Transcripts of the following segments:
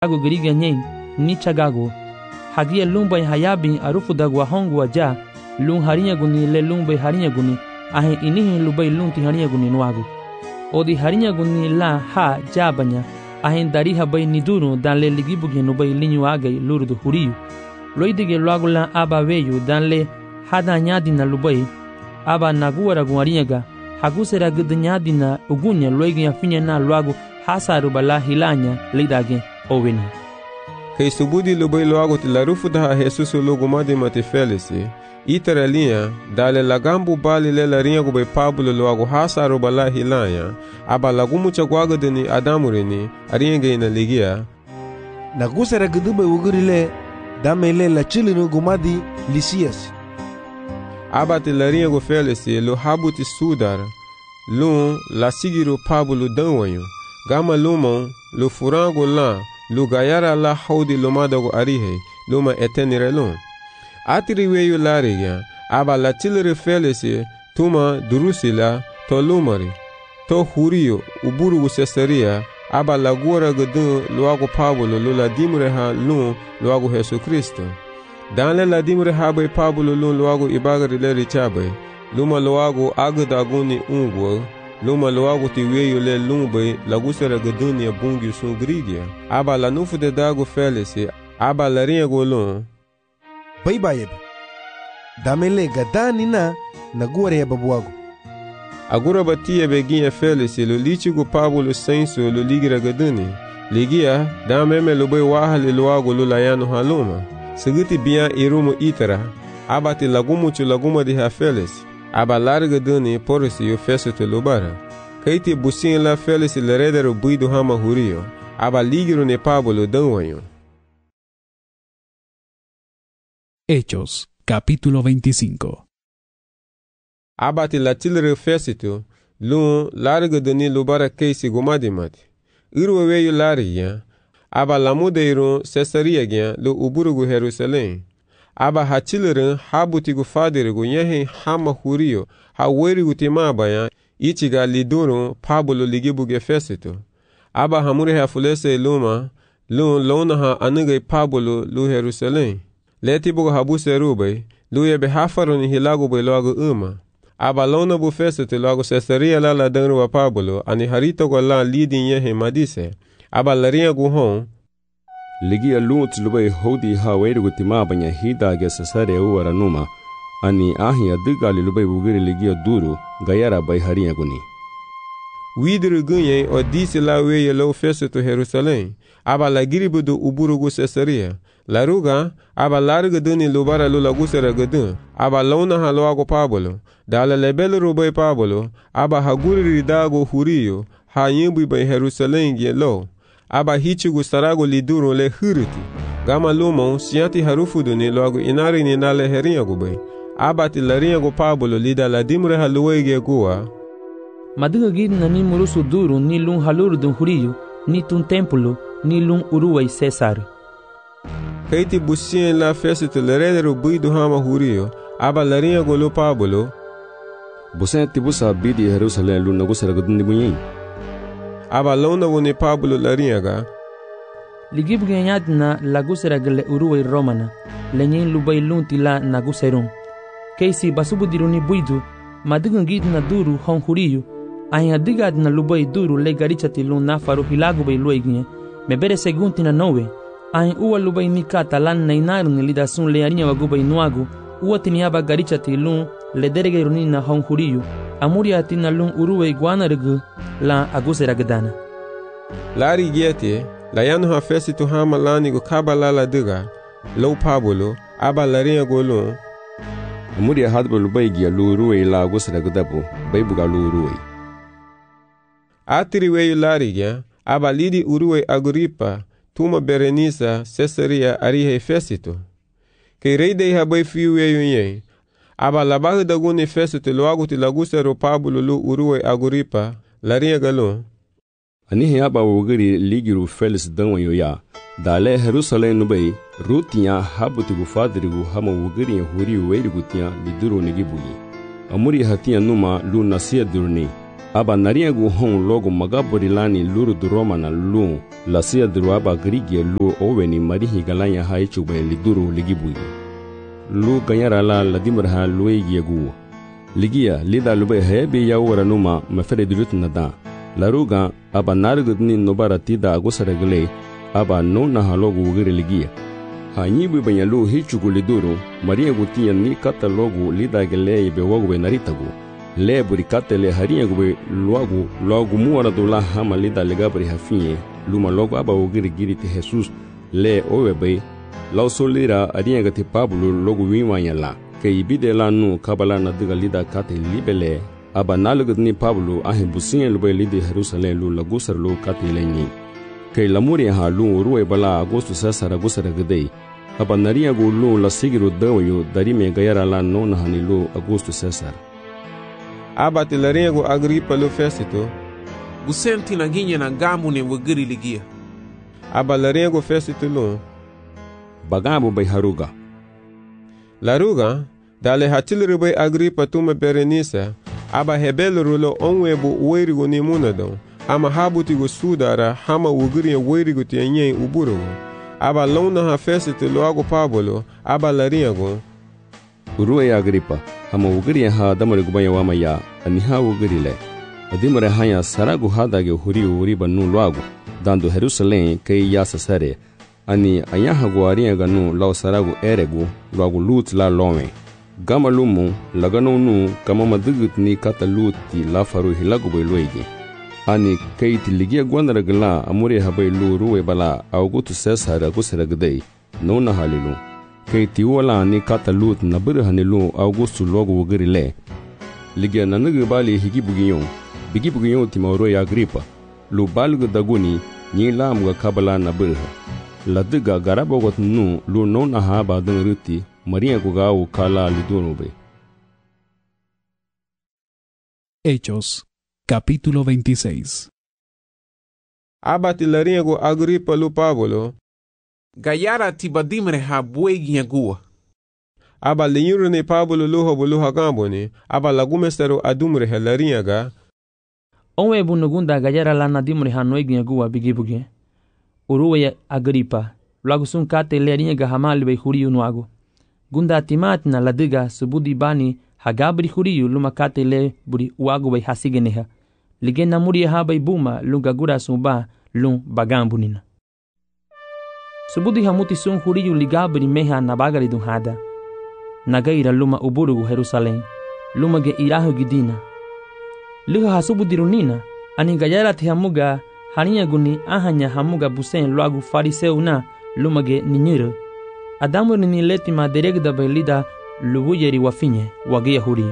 ago giriga nyen ni chagago hagia lumbai hayabin arufu dagwa hongu aja lun harinya guni le lumbai harinya guni ahe inihi lubai lunti harinya guni nuago odi harinya guni la ha jabanya ahe dari habai niduru dan le ligibuge nubai linyu agai lurdu huriyu loidige luago la aba veyu dan le hada nyadina lubai aba naguara guarinyaga hagusera gudnyadina ugunya loigi afinya na luago hasaru bala hilanya lidage oweni kei subudi lubai luago tilarufu daha Jesus lugumadi mati felisi itara linha dale lagambu bali le larinha gubai Pablo luago hasaru bala hilanya aba lagumu chagwaga dini adamurini aringe ina ligia nagusera gudubai ugurile damele la chilinu gumadi Lisias aba tilarinha gu felisi lu habuti sudar lu la sigiru Pablo danwanyo gama lumon lu furango la lu gayara la haudi lumadago arihe luma etenirelon atiri weyu lariga aba la tilere felisi tuma durusila to lumari to hurio uburugu Cesaria aba la gora gudun luago Pablo lula dimreha lun luago Jesu Kristo danle la dimreha bay Pablo lun luago ibagari leri chabe luma luago agdaguni ungwo luma luago ti weyu le lumbe lagusera gudunia bungi sun grigia aba la nufu de dago felisi aba la rinha golon baybayeb damele gadani na nagore ya babuago agura batia beginha felisi lo lichigo Pablo senso lo ligira gaduni ligia dameme lo bay wahale luago lo layano haluma seguti bia irumo itara abati lagumu chu laguma de felisi aba larga duni porisi yo feso te lubara kaiti busin la felisi leredero buido hama hurio aba ligiro ne Pablo danwanyo. Hechos, capítulo 25. Abati la tilre fesito lun larga duni lubara keisi gumadimati irwe weyo lariya aba lamudeiro Cesaria gya lo uburugu Jerusalém aba hachilirin habutigu fadirigu yehin hama hurio hawerigu timabaya ichiga liduru Pablo ligibuge fesito aba hamuri hafulese luma lun lona ha anugai Pablo lu Jerusalém letibugu habuse rubei lu yebe hafaruni hilagu bai loagu uma aba lona bu fesito loagu Cesaria la danru wa Pablo ani harito go la lidin yehin madise aba larinha guhon ligia lunt lubai hodi hawerigu timabanya hidage Cesaria uwaranuma ani ahia digali lubai bugiri ligia duru gayara bai harinha guni widru gunye odisi la weye lo festo Jerusalém aba la giribudu uburugu Cesaria laruga aba larga duni lubara lula gusera gadun aba lona haloago Pablo dala lebel rubai Pablo aba haguri ridago hurio ha yimbu bai Jerusalém gelo aba hichigu sarago liduru le huriti gama lumon sianti harufudu ni logo inari ni nale herinha gubei aba tilarinha go Pablo lida la dimre haluege gua madiga gidna ni murusu duru ni lun haluru dun huriyu ni tun templo ni lun uruwai Cesar kaiti busien la festo leredero buido hama hurio aba larinha go lo Pablo busen tibusa bidi Jerusalém lun nagusera gudundi bunyin aba lona woni Pablo larinha ligibuge nyadna lagusera gele uruwai Romana lenyen lubai lunti la naguserum keisi basubudiruni buidu madiga gidna duru hon huriyu aya digadna lubai duru le garichati lun nafaru hilagu bai luegne mebere segunti na nowe aya uwa lubai nikata lan nainarni lidasun le arinha wagubai nuagu uwa tiniaba garichati lun le deregeruni na hon huriyu amuria tina lun uruwai guanargu la agusera gadana lari giete la yanu ha festo hama lani go kabala la diga lo Pablo aba larinha golon amuria hadbo lubai gia luruwe la agusera gadabu baibuga luruwe atiri weyu lariga aba lidi uruwe Agripa tuma Berenisa Cesaria arihe fesito ke reidei habai fiu weyu nye aba labahu daguni fesito loagu ti lagusero Pablo lu uruwe Agripa larinha galon anihe aba wugiri ligiru Felis danwanyo ya dale Jerusalém nubai rutiya habutigu fadirigu hama wugiri huri weirigu tiya liduru nigibuyi amuri hatiya numa lu nasia durni aba nariagu hon logo magaborilani luru du romana lu lasia duru aba grigie lu oweni marihi galanya haichube liduru ligibugi lu ganyara la ladimraha luegiegu ligia lida lube hebe yawaranuma mafere dilutnada laruga aba nargudni nobara tida agusaragle aba nona halogu ugire ligia hanyibu banyalu hichugu liduru maria gutiya ni kata logu lida gele be wogwe naritagu le burikate le haria gube logu muara dula hama lida legabri hafinye luma logu aba ugire giriti Jesus le owebe law solira aria gati Pablo logu wiwanya la ke ibide la nu kabala na diga lida kate libele aba nalugudni Pablo ahe businye lube lidi Jerusalem lu lagusar lu kate lenyi ke lamuri ha lu ruwe bala agosto sasara gusara gdei aba naria gu lu la sigiru dawayo darime gayara la nona hani lu agosto sasara aba tilaria gu Agripa lu Fesito gusenti na ginye na gamu ne wugiri ligia aba laria gu Fesito lu bagabu bay haruga laruga dale hatilru bay Agripa tuma Berenice aba hebelu rulo onwebu uwerigu ni munadon ama habutigu sudara hama wugiri werigu tienye uburugu aba lona ha Fesito loago Pablo aba lariago uruwe Agripa hama wugiri ha damari gubanya wama ya aniha wugiri le adimare hanya saragu hadage huri uriba nu loago dando Jerusalem kei ya sasare ani ayaha guariaga nu lao saragu eregu loago lut la lome gama lumu lagano nu kama madugit ni kata luti la faru hilagu bay loigi ani keiti ligia gwandaragla amure habay lu ruwe bala augutu sesara gusaragdei nona halilu keiti wala ni kata lut nabir hanilu augustu logo wugiri le ligia nanugu bali bigibugiyon timauro ya Agripa lu balgu daguni ni lamuga kabala nabir ladiga garabogot nu lu nona haba dengruti Maria Gugau Kala Lidunube. Hechos, capítulo 26. Abati lariago Agripa lu Pablo. Gayara tibadimre ha buegi agua. Aba liyurune Pablo luha gamboni. Aba lagumestero adumre he lariaga. Onwe bunugunda gayara lana dimre ha noegi agua bigibuge. Uruwe Agripa. Lagusun kate lariaga hamali be huriu nuago. Gunda timatna ladiga subudi bani hagabri huriyu lumakate le buri uago bay hasigeneha ligena muri ha bay buma lugagura sumba lum bagambunina subudi hamuti sun huriyu ligabri meha nabagari dunhada nagaira luma uburugu Jerusalem luma ge irahu gidina luha hasubudi runina ani gayara te hamuga hania guni ahanya hamuga busen luagu fariseuna luma ge ninyiro Adamu ni leti maderegda bailida lubuyeri wafinye wagia huri.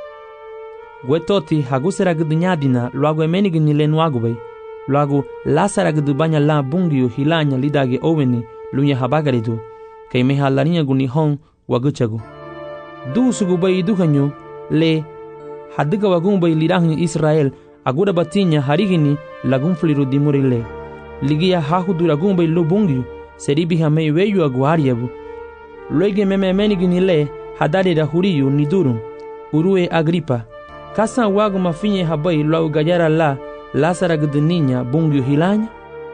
Gwetoti hagusera gudnyadina luagu emenigi ni lenuagu bay. Luagu lasara gudubanya la bungiu hilanya lidage oweni lunya habagaridu. Kay meha larinya guni hon waguchagu. Du sugu bay duhanyu le hadiga wagun bay lirahin Israel agura batinya harigini lagun fliru dimurile. Ligia hahudu lagun bay lubungiu. Seribi hame weyu aguariabu. Luege memenigi le hadari da huriyu nidurum. Urue Agripa. Kasa wagu mafinye habai lau gajara la lasara gudninya bungiu hilanya.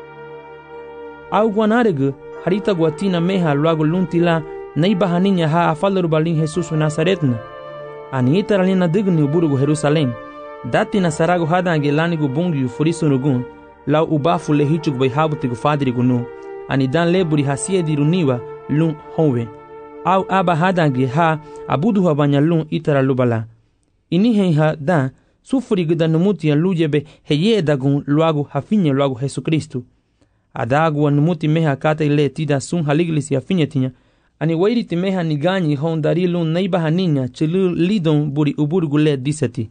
Au guanaregu harita guatina meha luagu luntila naiba haninya ha afalur balin Jesus Nazaretna. Ani itaralina digni uburugu Jerusalem. Dati nasaragu hadange lanigu bungiu furisunugun. Lau ubafu le hichuk bay habutigu fadirigu nu. Ani dan leburi hasie diruniwa lun honwe au aba hadange ha abudu habanya lun itara lubala ini ha dan sufuri gudanumuti ya lujebe heye dagun luagu hafinye luagu Jesu Kristu adagu anumuti meha kata ile tida sun haliglisi hafinye tinya ani wairiti meha niganyi hondari lun naiba haninya chilu lidon buri uburgu le diseti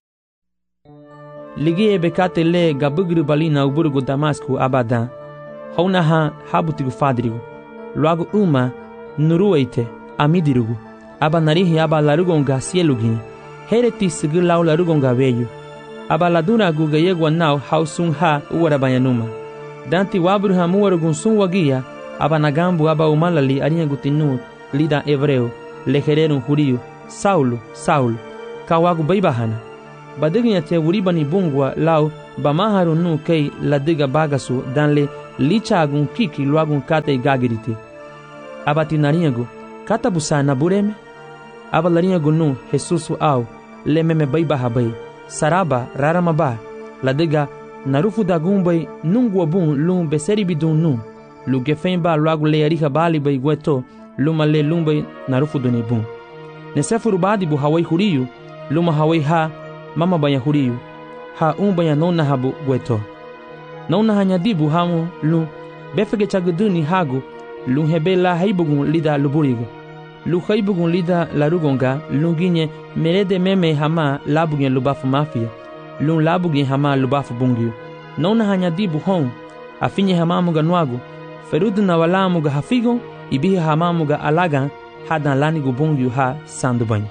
ligie bekate le gabugru balina uburgu Damasku abadan Hauna ha habutigu fadrigu. Luagu uma nurueite amidirugu. Aba narihi aba larugonga sielugin. Hereti sigi lau larugonga veyu. Aba laduna guga yegwa nau hausun ha uwarabanyanuma. Danti wabru ha muwarugun sun wagia. Aba nagambu aba umalali arinha gutinu lida hebreu. Lehererun huriu. Saulo. Kawagu baibahana. Badiginya te wuribani bungwa lau bamaharu nu kei ladiga bagasu danle lichagun kiki luagun kate gagiriti. Abati narinyagu kata busa na bureme. Aba larinyagu nu Jesusu au lememe bai bahabai saraba raramaba ladiga narufu dagumbay nungwa bun lum beseri bidun nu lugefen ba luagu le yariha bali bai gweto luma le lumbay narufu duni bun nesefuru badi bu hawai huriyu luma hawai ha mama banya huriyu ha banya nona habu gweto nona hanya dibu hamu lu befege chaguduni hagu lu hebela haibugun lida luburigo lu haibugun lida larugonga lunginye merede meme hama labugen lubafu mafia lun labugen hama lubafu bungiu nona hanya dibu hon afinye hamamuga nwagu ferudu na walamuga hafigo ibihi hamamuga alagan hadan lanigu bungiu ha sandubanyi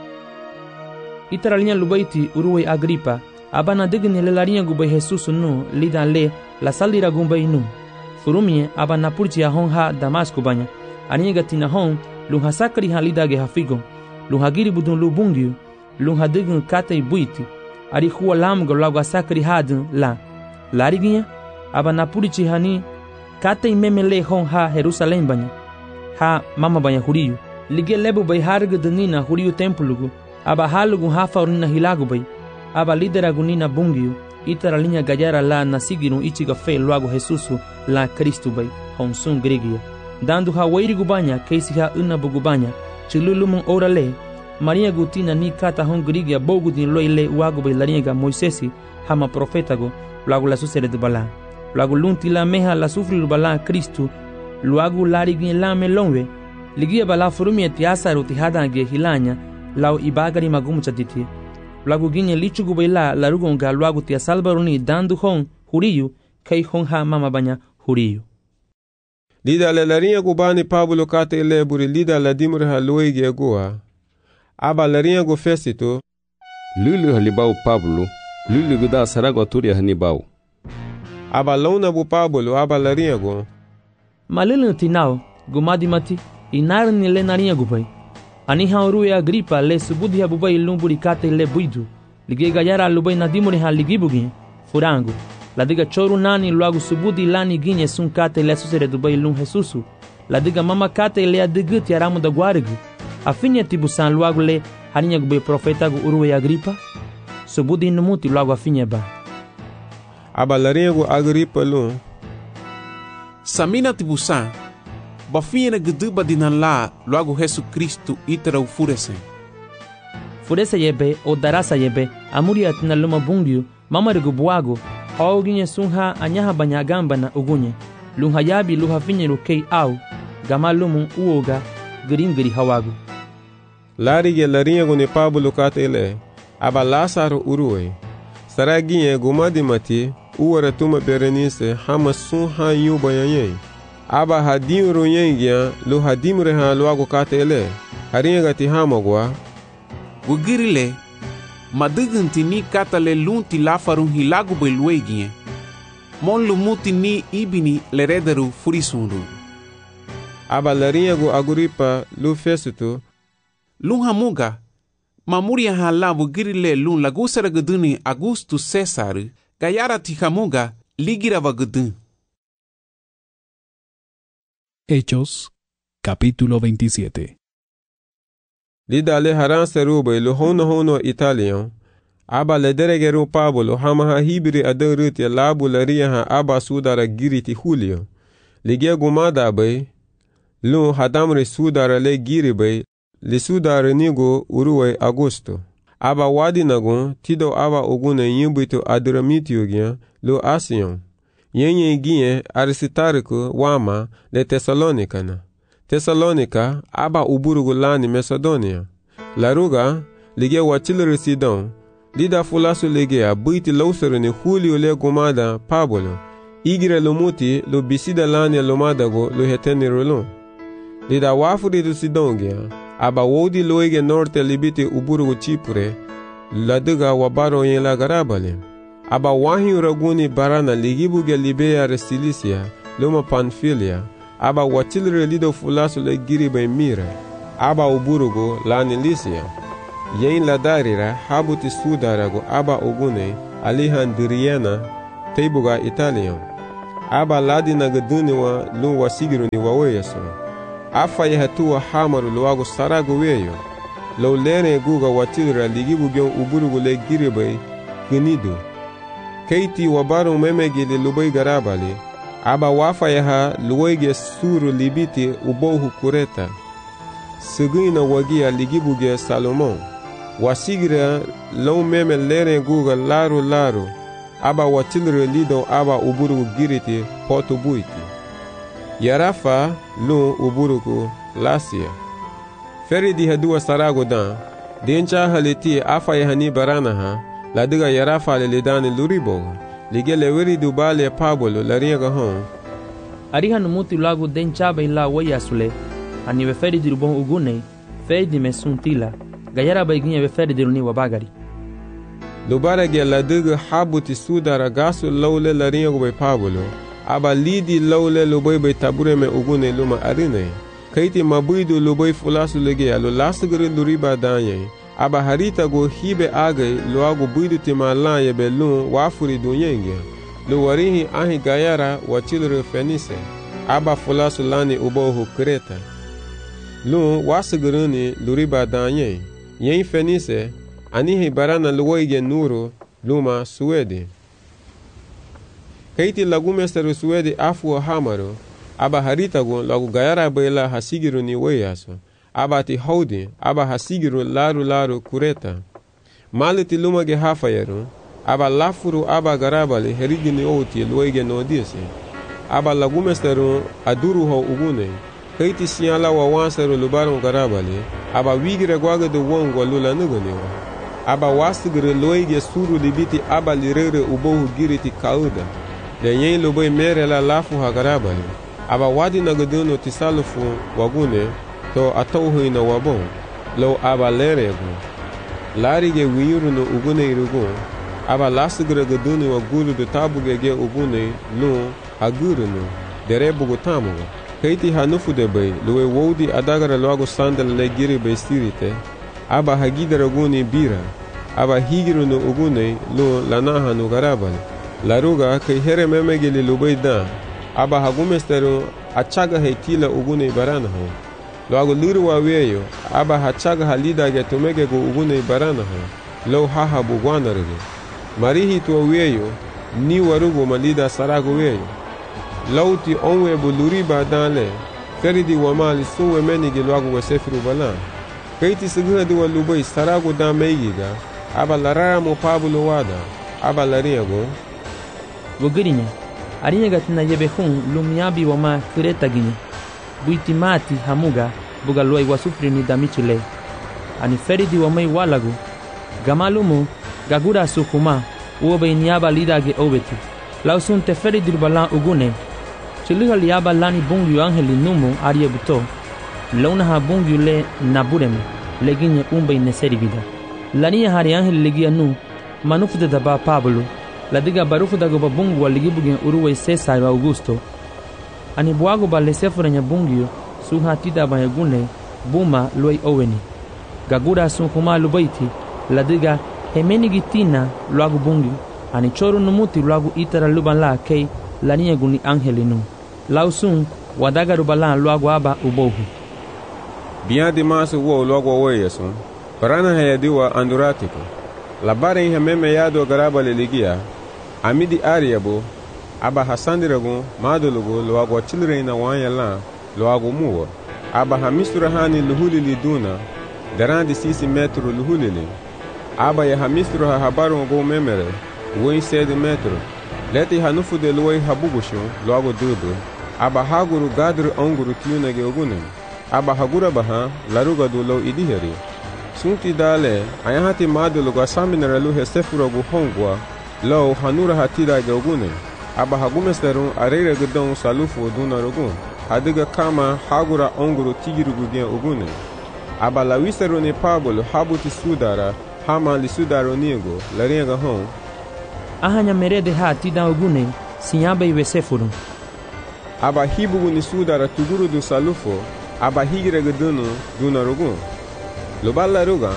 itaralinha lubaiti uruwe Agripa abana digni lelarinha gubay Jesusu nu lidan le la salira gumbay nu furumie abana purchi hon ha Damasco banya aniga tina hon lun hasakri ha lidage hafigo lun hagiri budun lu bungiu lun hadign katay buiti ari huwa lamuga lagu asakri hadun la lariginha abana purchi hani katay memele hon ha Jerusalem banya ha mama banya huriyu lige lebu bay harga denina huriyu templugu aba halugun hafaurina hilagu bay aba lideragunina bungiu itaralinha gayara la nasigirun ichiga fe luagu Jesusu la Cristo bay honsun gregia dando ha wairigu banya keisi ha unabugu banya chilulumun orale Maria gutina ni kata hon gregia bogudin loile uagu bay laringa Moisesi hama profetago luagu la susere de bala luagu lunti la meha la sufriru bala Cristo luagu larigin la melonwe ligia bala furumie tiasaru tihadange hilanya lau ibagari magumu chaditi lagu ginye lichugu baila larugonga luagu tia salbaruni dandu hon huriyu kai hon ha mama banya huriyu lida le larinha gubani Pablo kate ile buri lida la dimre ha loige goa aba larinha go Fesito lulu halibau Pablo lulu guda sarago turia hanibau aba launa bu Pablo aba larinha go malilun tinao gumadi mati inarni le narinha gubai ani hauruwe Agripa le subudi ha bubai lumburi kate le buidu lige gayara lubai nadimuri ha ligibugi furangu ladiga choru nani luagu subudi lani ginye sun kate le susere dubai lum Jesusu ladiga mama kate le adiguti aramu da guarigu afinye tibusan luagu le haninya gubai profeta gu uruwe Agripa subudi numuti luagu afinye ba aba larinha gu Agripa lum samina tibusan bafinha guduba dinan la luagu Jesu Cristo itara ufuresen furese yebe o darasa yebe amuri atina luma bungiu mamarigu buagu hauginye sunha anyaha banyagamba na ugunye lunha yabi luha finye rukei au gama lumu uoga giringiri hawagu larige larinha gu ni Pablo kate ile aba Lazaro uruwe saraginye gumadi mati uwara tuma Berenice hama sunha yuba yanyei aba hadim runyengia lu hadim reha luagu kate ile harinha gati hamagwa gugirile madugunti ni kata le lunti lafarun hilagu bay lueginye mon lumuti ni ibini le rederu furisundu aba larinha gu Agripa lu Fesito lun hamuga mamuria hala gugirile lun lagusara guduni Augustus Cesar gayara tihamuga ligira vagudun. Hechos, capítulo 27. lida le haran serube lu hono Italian aba le deregeru Pablo hama ha hibri adarut ya labu laria ha aba sudara giriti Julio lige gumada bay lu hadamre sudara le giri bay le sudara nigo uruwe Augusto aba wadi nagun tido aba ogune yimbuito Adramitio gya lu Asion yenye gie Aristarco wama le Tesalonika aba uburugu lani Macedonia laruga lige wachilere Sidon lida fulasu lige abuiti lausere ni Julio le gumada Pablo igire lumuti lo bisida lani lumada go lo heteni rolon lida wafuri du Sidon gya aba wodi loige norte libiti uburugu Chipre laduga wabaro yen la garabale aba wahi raguni barana ligibuge Libea Restilicia luma Pamfilia aba wachilre lido fulasu le giri bay Mira aba uburugo lani Lisia yen ladarira habuti sudarago aba ogune Alejandriana teibuga Italian. Aba ladina gaduniwa lu wasigiru ni waweyaso. Afa yehatua hamaru luago sarago weyo. Lau lene guga watilra ligibu gyon uburugu le giribay gnidu. Keiti wabaru memegili lubay garabali. Aba wafa yaha luwege suru libiti ubohu kureta. Sigina wagia ligibuge Salomon. Wasigira lau meme lene guga laru. Aba watilre lido aba uburugu giriti poto buiti. Yarafa lu uburugu Lasia. Feridi hadua sarago dan. Dencha haliti afa yahani baranaha. Ladiga Yarafa lelidani luriboga. Ligele weri dubale pabolo lariega hon. Ariha numuti lagu dencha baila wayasule. Anive feridi rubon ugune. Feridi mesuntila. Gayara baiginye ve feridi runi wabagari. Lubarage ladiga habuti sudara gasu laule lariega bay pabolo. Aba lidi laule lubay bay tabure me ugune luma arine. Kaiti mabuidu lubay fulasu lege alo lasgari luriba danye. Aba harita go hibe agay luago buidu timala yebe lun wafuri dunyenge. Lu warihi ahi gayara wachilre fenise. Aba fulasu lani ubohu Kreta. Lun wasgaruni luriba danye. Yen fenise anihi barana luwaige nuru luma Suedi. Kaiti lagumesteru Suedi afu hamaru. Aba harita go lagu gayara bayla hasigiru ni weyaso. Aba ti haudi, aba hasigiru laru Kureta. Maliti lumage hafayeru. Aba lafuru aba garabali herigini oti luege nodisi. Aba lagumesteru aduru ho ugune. Kaiti sinyala wa wanseru lubaron garabali. Aba wigire gwaga de wongwa lula nuganiwa. Aba wasigire luege suru libiti aba lirere ubohu giriti kauda. Le yen lubay mere la lafu ha garabali. Aba wadi nagaduno tisalufu wagune to atauhu ina wabon. Lo aba leregu. Larige wiyuruno ugune irugun. Aba lasigre gaduni wagulu de tabugege ugune lu haguruno. Derebugu tamuga. Kaiti hanufu de bay. Luwe wodi adagara loago sandal le giri bay stirite. Aba hagidara guni bira. Aba higiruno ugune lu lanahanu garabali. Laruga kai here memegeli lubay dan. Aba hagumesteru achaga heitila ugune barana ho. Loago liru wa weyo, aba hachaga halida ge tumege go ugune barana ho. Lo haha bugwanarige. Marihi tuwa weyo, ni warugo malida sarago weyo. Lauti onwe buluriba danle, feridi wamali suwe menigi loago wesefiru balan. Kaiti siguna wa lubay sarago dan meigiga, aba larara mo pabulo wada, aba lariago. Wogirinya. Arinya gatina yebe hun lumiabi wama Kreta gini. Buitimati hamuga buga luai wasufri ni damichile. Ani feridi wamai walagu. Gamalumu gagura sukuma uobe niaba lidage obeti. Lausunte feridi balan ugune. Chiliga liaba lani bungyu angeli numu arie buto. Launa ha bungyu le nabureme. Leginye umbe ineseri vida. Lania hari angeli legia nu. Manufde daba Pablo. Ladiga barufu dago babungu waligibugen uruwe Cesar Augusto. Ani buago ba lesefura nyabungio suha tida bayagune buma luai oweni. Gagura sunkuma lubaiti ladiga hemeni gitina luagu bungi. Ani choru numuti luagu itara lubanla kei lania guni angelinu. Lausun wadaga rubalan luagu aba ubohu. Bian dimasu wo luagu weyesun. Parana hayadiwa anduratiko. Labare hememe yado garabali ligia. Amidi ariabo aba hasandirago madulugo loago chilreina wanyala loago muwa aba hamisura hani luhulili duna garandi sisi metro luhulili aba ya hamisura habaru go memere woi 7 metro leti hanufu de loi habugushu loago dudu aba haguru gadru onguru tiuna ge ogune aba hagura baha laruga du lo idiheri sunti dale ayahati madulugo asaminara lu hesefura go hongwa lo hanura hatida ge ogune aba hagumesteru arere gudon salufu duna rogun adiga kama hagura onguru tigirugu gen ogune aba lawiseru ne pabolo habuti sudara hama li sudaro niego larenga hon Ahanya merede hatida ogune sinyabe iwesefuru aba hibugu ni sudara tuguru du salufu aba higire gudunu duna rogun lobala ruga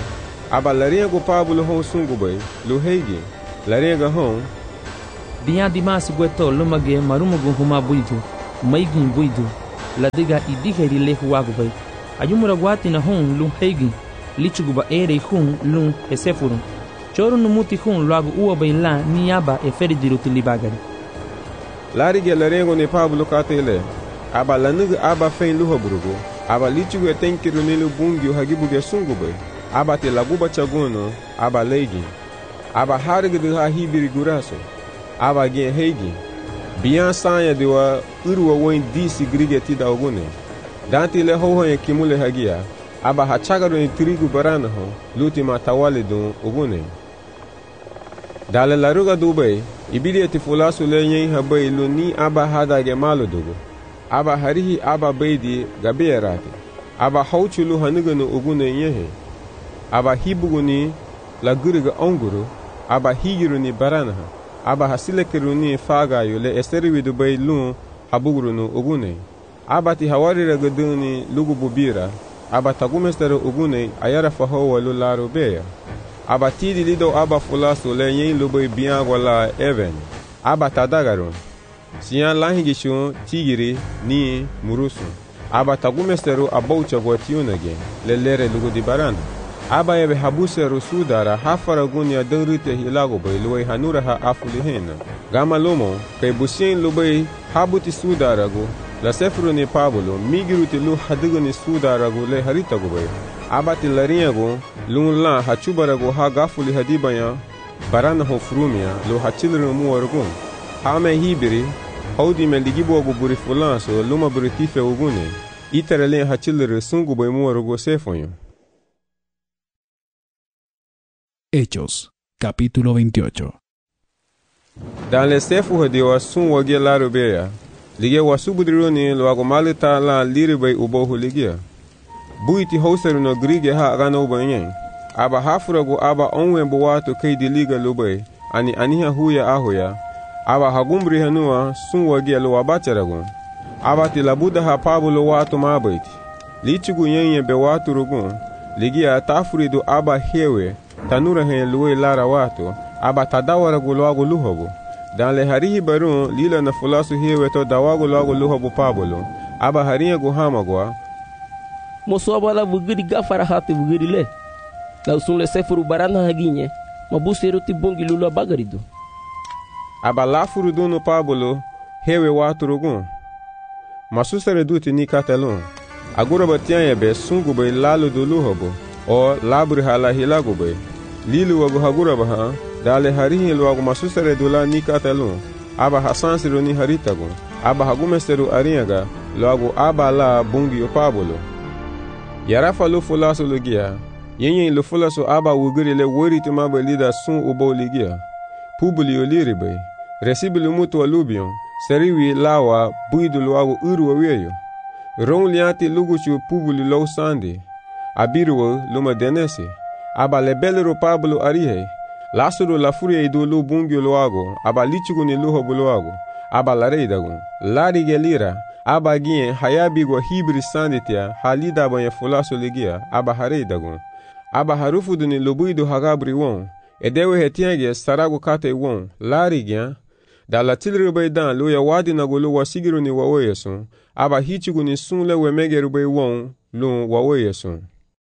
aba lariego Pablo hon sungubay lo heigi lariega hon biya dimasi gweto lumage marumugu huma buidu maigin buidu ladiga idiheri lehu wagubay ayumura gwati na hon lu heigi lichuguba ere hun lu esefurun choro numuti hun lagu uwabay la niyaba eferidiru tilibagari larige lariego ni Pablo katele aba lanugu aba fein luha burugu aba lichugu etenkiru nilu bungi hagibuge sungubay aba te laguba chagono aba leigi aba harigdu ha hibiri guraso aba gen heigi biyan sanya diwa urwa woin disi grige tida ogune danti le hohoye kimule hagia aba hachagaro ni trigu barana ho luti matawale dun ogune dale laruga dubay ibidi eti fulasu le nyen habay lu ni aba hadage malo dugu aba harihi aba beidi gabeerati aba hauchulu hanugano ogune nyehe aba hibuguni la guriga onguru aba higiru ni baranaha aba hasilekiru ni fagayo le esteriwi dubay lu habuguru no ogune aba ti hawarira gaduni lugu bubira aba tagumestero ogune ayara fahowa lu laro beya aba tidi lido aba fulaso le yen lubay biyan wala even aba tadagarun siyan lahingishu tigiri ni murusu aba tagumestero abaucha gwatiyunage le lere lugu di barana aba yebe habuseru sudara hafara gunya dengrite hilago bay luway hanura ha afuli hena gama lomo kay busien lubay habuti sudara go la sefru ni Pablo migiruti lu hadigu ni sudara go le harita go bay aba ti laria go lun la hachubara go ha gafuli hadibaya barana ho frumia lu hachilru mu wargo hame hibiri haudi me ligibo go buri fulanso luma buritife ogune iterele hachilru sungu bay mu wargo sefonyo. Hechos, capítulo 28. Dans les sefu de wasun wage larubeya, lige wasubudroni loago malita la liribay ubohu ligia. Buiti hauseru no grige ha gana ubanyen. Aba hafurago aba onwembo watu keidi liga lubay, ani aniha huya ahoya. Aba hagumri hanua sun wage lo wabacharagon. Aba tilabuda ha Pablo watu mabaiti. Lichigu yenye be watu rugun, ligia tafuridu aba hewe. Tanura hen luwe lara watu aba tadawara gulwago luhobo dan le harihi barun lila na fulasu hewe to dawago lwago luhobo Pablo aba hariya go hamagwa moso abala bugiri gafara hatu bugiri le la usun le sefuru barana haginye mabuseru ti bungi lula bagarido aba lafuru dunu Pablo hewe watu rugun masusere duti ni katelon agura batianye be sungu be lalu do luhobo o labri hala hilago be lilu wago hagura baha dale harihi lwago masusere dula ni katalun aba hasansiru ni haritago aba hagumesteru ariaga lwago aba la bungi o Pablo yarafa lu fulaso lugia yenyen lu fulaso aba wugiri le wori tumaba lida sun ubo ligia publio liribe resibilu mutu alubion seriwi lawa buidu lwago uru waweyo ron liati luguchu publio low sandi abiruwa luma denese aba lebelero Pablo arihe lasuro la furia idu lu bungio loago aba lichigu ni luho buloago aba lareidago larige lira aba gien hayabigo hibri sanditia halida banya fulaso ligia aba hareidago aba harufudu ni lubuidu hagabri won edewe hetienge sarago kate won larigia da la tilre baydan lu ya wadi na gulu wasigiru ni waweyesun aba hichigu ni sunle wemegeru bay won lu waweyesun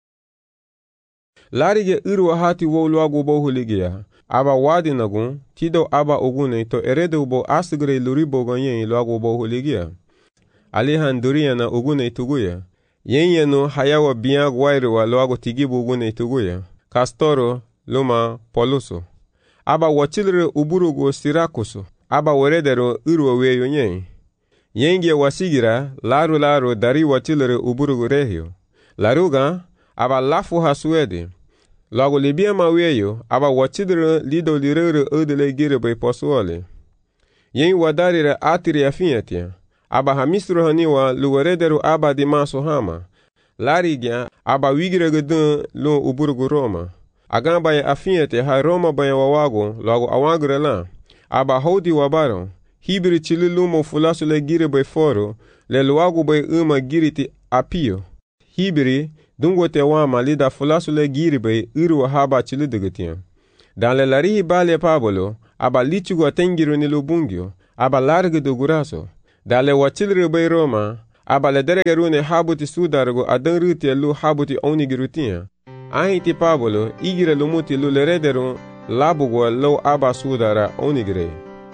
larige irwa hati woluago bohu ligia aba wadi nagun tido aba ogune to eredo bo asigre luribo gonyen luago bohu ligia alihan duriya na ogune tuguya yenye no hayawa biya gwairwa luago tigibu ogune tuguya Kastoro luma poluso aba wachilre uburugo Sirakuso aba weredero irwa weyo nyen yenge wasigira laru dari wachilre uburugo Regio laruga aba lafu ha Suede lago libia maweyo aba wachidre lido lirere odele girebe posuole yen wadarire atiri afiatia aba hamisro haniwa luweredero aba di maso hama larigia aba wigire gedun lo uburugo Roma agamba ya afiate ha Roma baya wawago lago awagre la aba hodi wabaro hibiri chililumo fulasule girebe foro le luago bay giriti apio hibiri Dungo te wama lida fulasu le giri bay iru haba chili degetian. Dan le larihi bale Pablo, aba lichugo atengiru nilu bungyo, aba large do guraso. Dan le wachilri bay Roma, aba le deregerune habuti sudargo adan ruti lu habuti onigirutian. Ahiti Pablo, igire lumuti lu le rederu, labugo lo aba sudara onigire.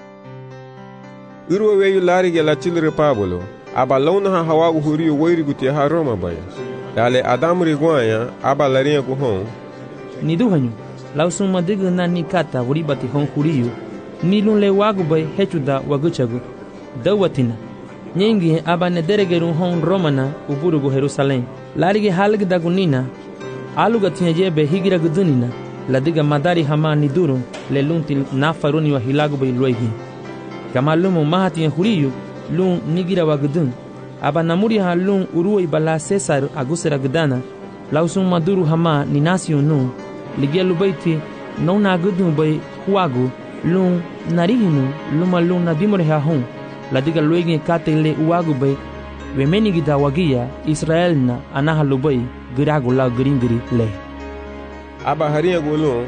Iru weyu larige la chilri Pablo, aba launa ha hawagu huriyo wairiguti ha Roma bay. Dale adamri guanya aba larinha guhon. Ni duhanyu, lausun madigu na ni kata wuribati hon huriyo, ni lun le wagu bay hechuda waguchagu. Dawatina, nyengi aba ne deregeru hon Romana uburugu Jerusalem. Larige halg dagunina, aluga tinyajebe higira gudunina, ladiga madari hama ni duru, le lunti nafaruni wa hilagu bay luegi. Kama lumu mahati huriyo, lun nigira wagudun. Aba namuri ha lun uruwa bala Cesar agusera gdana lausun maduru hama ni nasio nu ligia lubaiti no na gudu bay huagu lun narihinu luma lun nadimore ha hon ladiga luegi katele uagu bay wemeni gida wagia Israel na anaha lubai giragu la gringiri le aba haria golon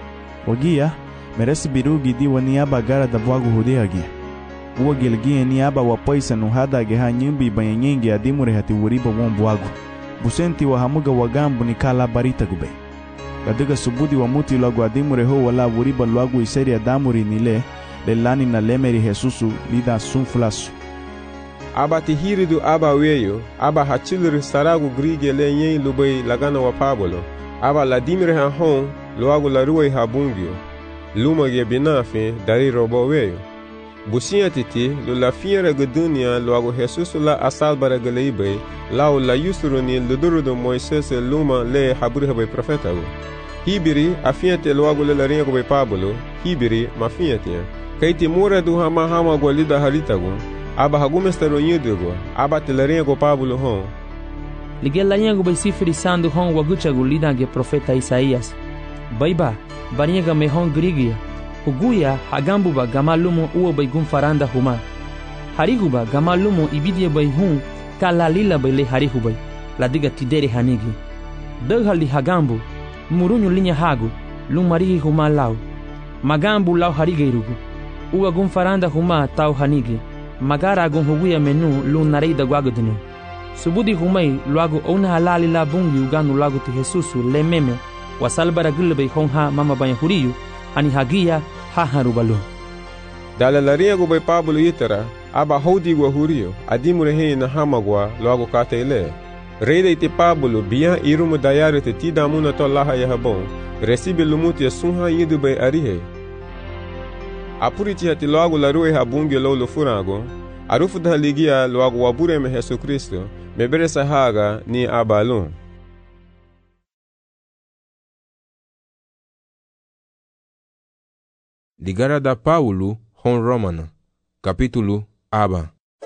wagia meresi birugi di wani aba gara da bwagu hudeagi uwa gelgie ni aba wa paisa no hada ge ha nyimbi banyengi adimure hati wuriba wombu wagu busenti wa hamuga wagambu ni kala barita gube kadiga subudi wa muti lagu adimure ho wala wuriba lagu iseri adamuri nile lelani na lemeri Jesusu lida sunfulasu aba tihiridu aba weyo aba hachilri saragu grige le nyen lubai lagana wa Pablo aba ladimire ha hon lagu la ruwai ha bungyo luma ge binafe dari robo weyo Busia titi lo la fiera gedunia loago Jesus la asalbara geleibe lao la yusruni luduru do Moises luma le haburi habe profeta go hibiri afiate loago le larinha go Pablo hibiri mafiate kaiti mura do hama golida halita go aba hagumestero nyido go aba te larinha go Pablo hon ligel larinha go sifri sandu hon wagucha go lida ge profeta Isaías baiba barinha me hon grigia Huguya hagambuba gamalumo uo bay gumfaranda huma. Hariguba gamalumo ibidie bay hun kalalila bay le harihubay. Ladiga tidere hanigi. Daghali hagambu murunyu linya hagu lumarihi huma lau. Magambu lau harigeirugu. Uwa gumfaranda huma tau hanigi. Magara gun huguya menu lu nareida guagudinu. Subudi humay luagu ona halali la bungi uganu lagu ti Jesusu le meme. Wasalbara gulbay honha mama banya huriyu. Ani hagia haharubalu. Dala larinha go bay Pablo itara, aba hodi go hurio, adimure he na hamagwa logo katele. Reide ite Pablo bian irumu dayare te tida muna to laha yahabon, recibe lumuti ya sunha yidu bay arihe. Apuriti hati logo la rue habungi lolo furago, arufu da ligia logo wabure me Jesu Kristo, mebere sahaga ni abalon. Ligara da Paulo hon Romana capítulo aba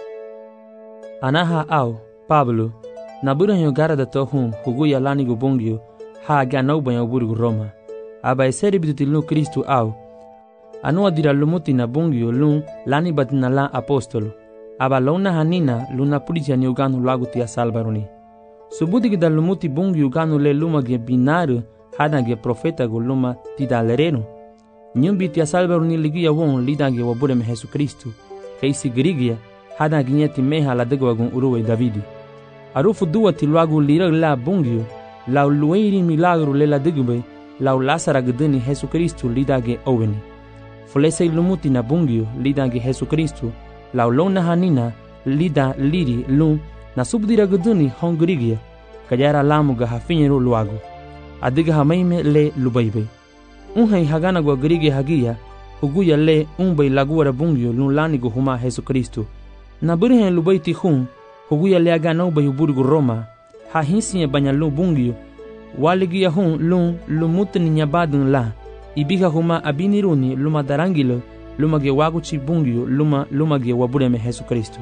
Anaha au Pablo nabura nyo gara da tohun hugu ya lani gubongyo ha ganau banyo burgu Roma aba eseri bidutilu Kristu au anu adira lumuti na bongyo lun lani batina la apostolo aba lona hanina luna pulija ni uganu lagu tia salbaruni subudi gida lumuti bongyo uganu le luma ge binaru hada ge profeta go luma tidalereno Nyumbi tia salbaruni ligia won lidange wabure me Jesu Kristu kaisi grigia hada ginyeti meha la dego wagun uruwe Davidi arufu duwa tilwagu lira la bungyo la luweiri milagro le la degube la lasara gdeni Jesu Kristu lidage oweni fulese lumuti na bungyo lidange Jesu Kristu la lona hanina lida liri lun na subdira gdeni hongrigia kajara lamuga hafinyero luagu adiga hamaime le lubaibe Unhai hagana gwa grige hagia huguya le unbay laguara bungyo lun go huma Jesu Kristu na burihen lubaiti hun huguya le agana ubay burgu Roma ha hinsiye banyalu bungyo waligia hun lun lumutni nyabadun la ibiga huma abiniruni luma darangilo luma ge waguchi bungyo luma ge wabure me Jesu Kristu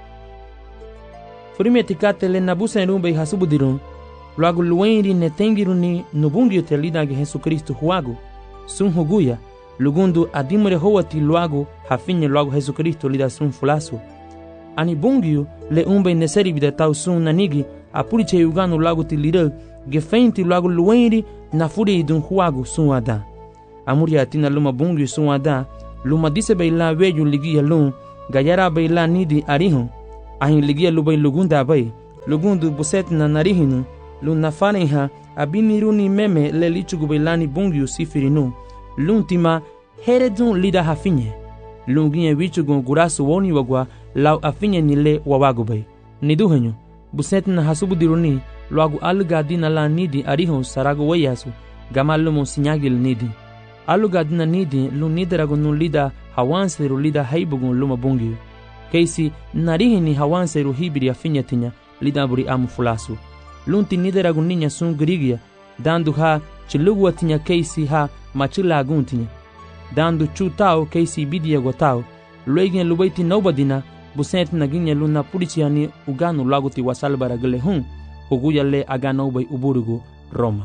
Furime tikate le nabusa nubay hasubudirun luagu luenri netengiruni nubungyo te lidange Jesu Kristu huagu sun huguya lugundu adimure howati luagu hafinye luagu Jesu Kristo lida sun fulasu ani bungyu le umbe neseri bida tau sun nanigi apuriche ugano lago ti lira gefenti lago luenri na furi dun huago suada amuria tina luma bungi suada luma dise baila weju ligia lun gayara baila nidi arihon ahin ligia lubay lugunda bay lugundu buset na narihinu lun na faneha abiniruni meme le lichugu bailani bungi sifirinu luntima heredun lida hafinye lunginye wichugu gurasu woni wagwa lau afinye nile wawago bay niduhenyo buset na hasubudiruni luagu alugadina la nidi arihon sarago wayasu gamalumo sinyagil nidi alugadina nidi lu nidarago nun lida hawanseru lida haibugun luma bungi keisi narihini hawanseru hibiri afinya tinya lida buri amu fulasu lunti nidarago ninya sun grigia dandu ha chilugu tinya keisi ha machila guntinya dandu chutao keisi bidia gotao luegen lubaiti nobadina buset naginya luna puriciani uganu laguti wasalbara gele hun huguya le agano bay uburugu Roma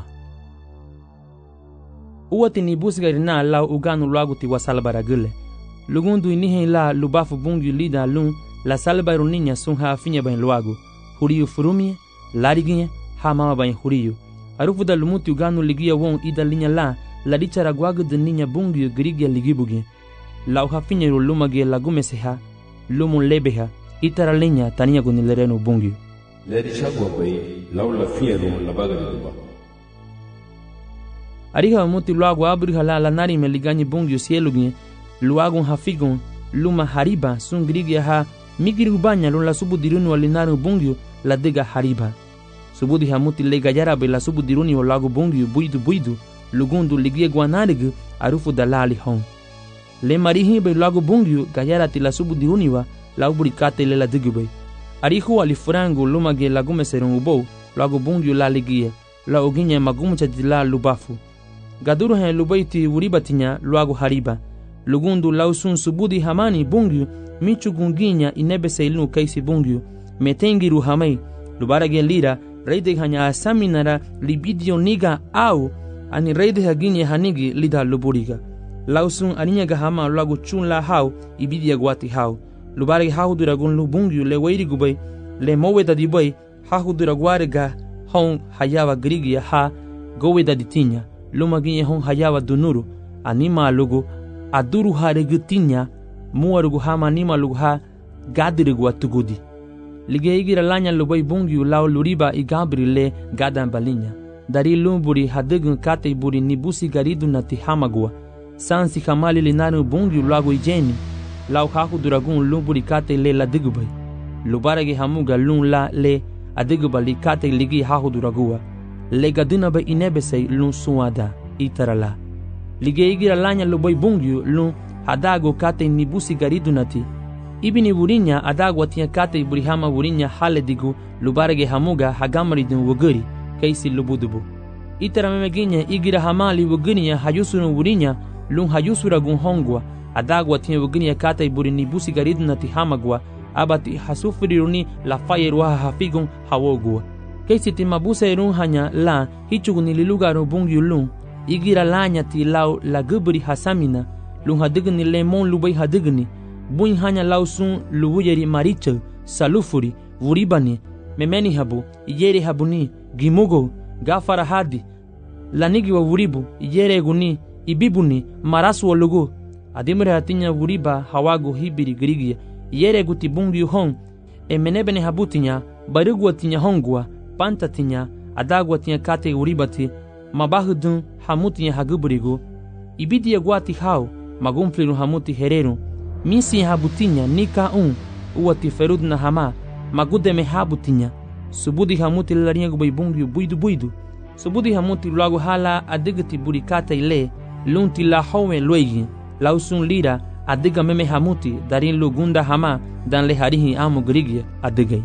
uwati ni busgarina la uganu laguti wasalbara gele lugundu inihe la lubafu bungi lida lun la salbaru ninya sun ha finya bain luagu huriyu furumie lariginye ha mama bain huriyu arufuda lumuti uganu ligia won ida linya la dichara gwagu de ninya bungi grigia ligibugi la ha finya lumage lagumeseha lumun lebeha itara linya tania gunilerenu bungi ledi chagwa bay laula fiero la baga de duba ariha muti luagu abri hala la nari meliganyi bungi sielugi luagu hafigun luma hariba sun grigia ha migiri banya lun la subudiruni walinaru bungi la dega hariba subudi hamuti le gajara be la subudiruni walagu bungi buidu lugundu ligie guanarig arufu dalali hon le marihi be lagu bungi gajara ti la subudiruni wa la ubrikate le la digube arihu alifurangu lumage lagume serungubo lagu bungi la ligie la oginye magumucha dila lubafu gaduru hen lubaiti uribatinya lagu hariba lugundu lausun subudi hamani bungi michu gunginya inebe seilnu kaisi bungi metengiru hamai lubarage lira reide hanya asaminara libidio niga au ani reide haginye hanigi lida luburiga lausun aninya gahama lagu chun la hau ibidia gwati hau lubarage hau duragun lubungi le wairi gubay le moweda dibay hau duragwarega hon hayawa grigia ha goweda ditinya lumaginye hon hayawa dunuru anima lugu aduru haregutinya muarugu hama anima lugu ha gadirigu atugudi ligeigira lanya lubay bungi lao luriba igabri le gadan balinya dari lumburi hadegun kate buri nibusi garidu nati hamagua sansi kamali linanu bungi lago ijeni lau haku duragun lumburi kate le la digubay lubarage hamuga lun la le adigubali kate ligi haku duragua le gadina ba inebesei lun suada itarala ligeigira lanya lubay bungi lun hadago kate nibusi garidu nati ibini wurinya adagwa tia kate burihama wurinya haledigu lubarage hamuga hagamariden woguri kaisi lubudubu itara memeginya igira hamali woguniya hayusunu wurinya lun hayusura gun hongwa adagwa tia woguniya kate burini busi garidna ti hamagwa abati hasufriruni la fayerwa hafigun hawogwa kaisi ti mabuse irun hanya la hichuguni lilugaru bungyulun igira lanya ti lau la gubri hasamina lun hadigni lemon lubay hadigni buin hanya lausun luwuyeri maricha salufuri wuribani memeni habu iyere habuni gimugo gafara hadi lanigi wa wuribu iyere guni ibibuni marasu walugo adimre hatinya wuriba hawago hibiri grigia iyere guti bungi hon emenebene habutinya barugu atinya hongwa pantatinya adagwa tinya kate wuribati mabahudun hamutinya haguburigo ibidi gwati hao magumfliru hamuti hereru misi habutinya nika uwati ferud na hama magudeme habutinya subudi hamuti lariyagu bay bungi buidu subudi hamuti lagu hala adigati burikata ile lunti la howe loigi lausun lira adiga meme hamuti darin lugunda hama dan le harihi amu grigia adigay.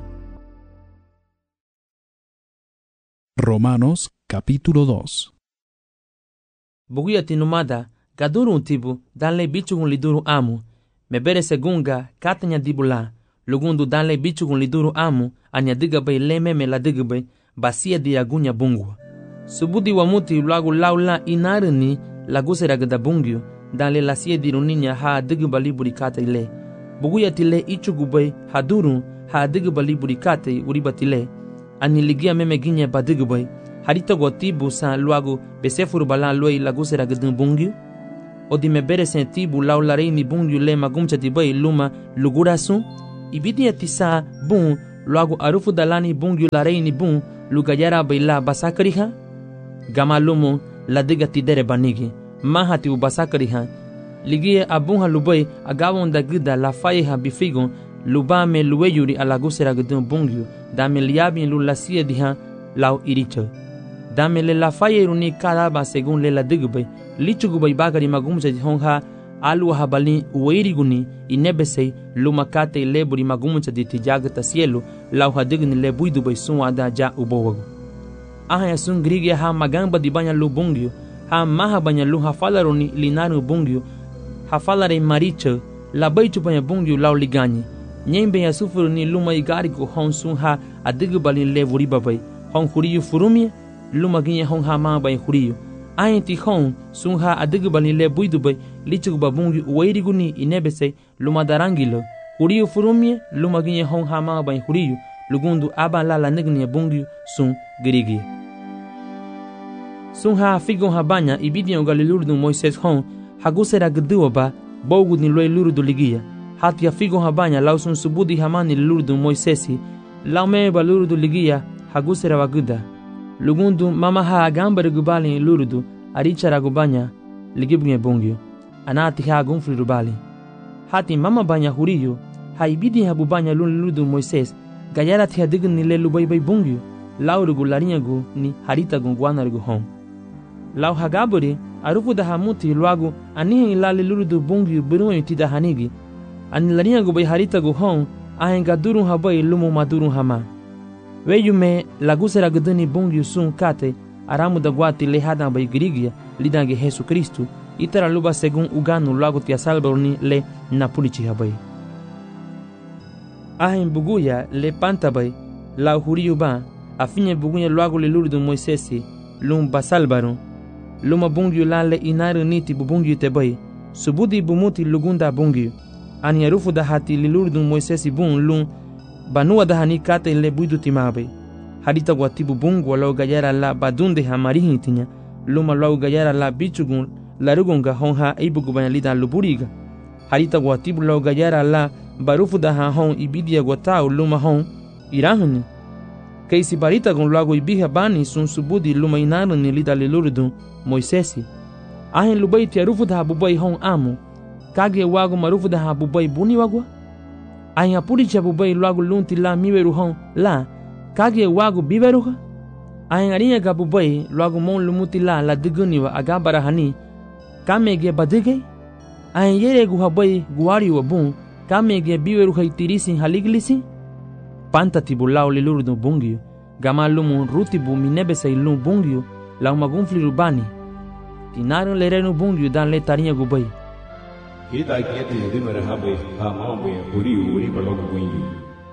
Romanos capítulo 2. Buguyati numada gaduru untibu dan le bichugun liduru amu mebere segunga katanya dibula lugundu danle bichugun liduru amu anya diga bay lememe la diga bay basia diagunya bungwa subudi wa muti lagu laula inarini lagusera gada bungyo danle lasia diruninya ha diga bali burikata ile buguyati le ichugu bay haduru ha diga bali burikata uribatile aniligia meme ginye badigboy harita gotibu sa luago besefuru bala loi lagusera gedun bungyu odi mebere sen tibu laularei ni bungyu le magumcha tibai luma lugurasu ibidi atisa bun luago arufu dalani bungyu larei ni bun lugayara baila basakariha gamalumu ladiga tidere banigi mahati u basakariha ligie abunha lubai agawon da gida la faiha bifigon lubame luweyuri alagusera gedun bungyu dame liabi lulasia diha lau iricho dame le la fayeruni kadaba según le la digbe lichugubay bagari magumja honha alu habali uweiriguni inebesei lumakate leburi magumja di tijagata cielo lau hadigni le buidubay sunwada ja ubowago aha sun grigia ha magamba di banya lubungyo ha maha banya lu hafalaruni linaru bungyo hafalare maricho la baichu banya bungyo lau liganyi nyembe ya sufuru ni luma igarigo hon sun ha adigbali le vuri babay hon huriyu furumie luma ginye hon ha ma bay huriyu ayenti hon sun ha adigbali le buidubay lichugba bungyu uweiriguni inebese luma darangilo huriyu furumie luma ginye hon ha ma bay huriyu lugundu aba la nigni bungyu sun girigi sun ha figon ha banya ibidion galilurdu Moises hon hagusera gduoba bogudni loy lurdu ligia hatia figon ha banya lausun subudi hamani lurdu Moisesi laume ba lurdu ligia hagusera waguda lugundu mama ha agambare gubali lurdu arichara gubanya ligibnye bungyo anati ha gunfri rubali hati mama banya huriyo haibidi ha bubanya lurdu Moises gayara tia digni le lubai bay bungyo laurugu larinyagu ni harita gungwana hon lau hagaburi arufu da hamuti luagu anihi ilali lurdu bungyo biruwa tida hanigi ani larinyagu bay harita gu hon ahenga durun habai lumu madurun hama weyume lagusera guduni bungyu sun kate aramu da guati lehada bay girigia lidange Jesu Kristu itara luba segun uganu luagu tia salborni le napulichi habai ahen buguya le pantabay la huriyu ba afinye buguya luagu le lurdu Moisesi lum basalbaru luma bungyu la le inaru niti bubungyu tebay subudi bumuti lugunda bungyu ani arufu da hati le lurdu Moisesi bun lum banua da hani kate le buidu timabe harita guatibu bungu lo gayara la badunde hamarihi tinya luma lo gayara la bichugun la rugunga honha ibugu banyalida luburiga harita guatibu lo gayara la barufu da hon ibidia guatau luma hon irahuni kaisi barita gon lago ibiha bani sun subudi luma inaru ni lida le lurdu Moisesi ahen lubai tia rufu da bubai hon amu kage wago marufu da bubai buni wagwa ahen apuri cha bubai lago lunti la miweru hon la kage wago biberuha ahen arinya ga bubai lago mon lumuti la diguni wa agabara hani kamege badige ahen yere gu habai guari wa bun kamege biweru haitirisi haliglisi panta tibulao le lurdu bungyo gamalumu rutibu minebese ilum bungyo la magunfli rubani tinaru lerenu bungyo dan le tarinya gubai kita kieti dimere habe ha mambe uri balogu bungyo